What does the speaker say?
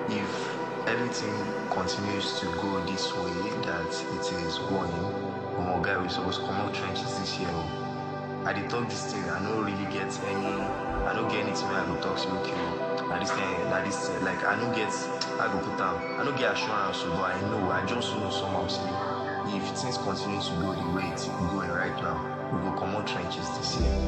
if everything continues to go this way that it is going, my guy, we supposed to come out trenches this year. I did talk this thing, I don't really get I don't get anything where I go talk to okay. At this time, like I don't get, I go put down, I don't get assurance, but I just know somehow say, if things continue to go the way it's going right now, we will come out trenches this year.